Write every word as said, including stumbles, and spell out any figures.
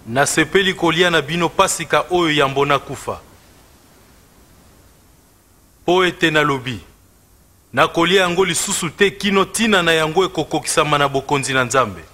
Nasepeli kolia na bino pasika oyo ya mbona kufa. Po ete nalobi na kolia yango lisusu te kino tina na yango ekokokisama na bokonzi na Nzambe.